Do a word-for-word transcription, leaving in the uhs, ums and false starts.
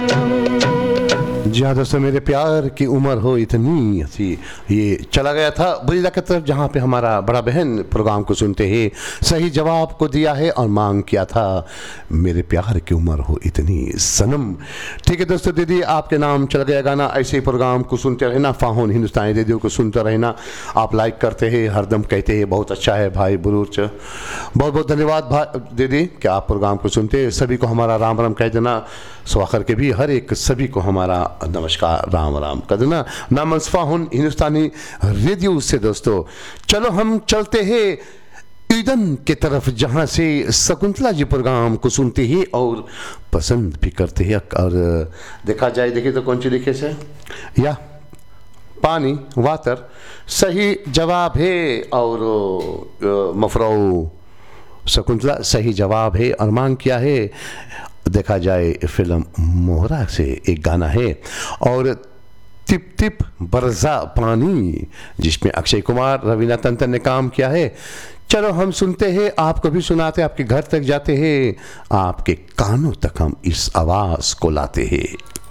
जी हाँ दोस्तों, मेरे प्यार की उम्र हो इतनी सी, ये चला गया था बुरीदा की तरफ, जहाँ पे हमारा बड़ा बहन प्रोग्राम को सुनते ही सही जवाब को दिया है और मांग किया था मेरे प्यार की उम्र हो इतनी सनम। ठीक है दोस्तों, दीदी आपके नाम चल गया गाना। ऐसे ही प्रोग्राम को सुनते रहना, फाहुन हिंदुस्तानी रेडियो को सुनते रहना। आप लाइक करते हैं, हरदम कहते हैं बहुत अच्छा है भाई बुरूच। बहुत बहुत धन्यवाद भाई दीदी कि आप प्रोग्राम को सुनते हैं। सभी को हमारा राम राम कह देना, स्वाखर के भी हर एक सभी को हमारा नमस्कार राम राम कर देना। नाम फाहुन हिंदुस्तानी रेडियो से दोस्तों चलो हम चलते हैं ईडन के तरफ, जहाँ से शकुंतला जी प्रोग्राम को सुनते हैं और पसंद भी करते हैं। और देखा जाए, देखिए तो कौन सी लिखे से या पानी वाटर सही जवाब है। और मफराऊ शकुंतला सही जवाब है और मांग किया है। देखा जाए फिल्म मोहरा से एक गाना है और टिप टिप बरसा पानी, जिसमें अक्षय कुमार रवीना टंडन ने काम किया है। चलो हम सुनते हैं, आपको भी सुनाते, आपके घर तक जाते हैं, आपके कानों तक हम इस आवाज़ को लाते हैं।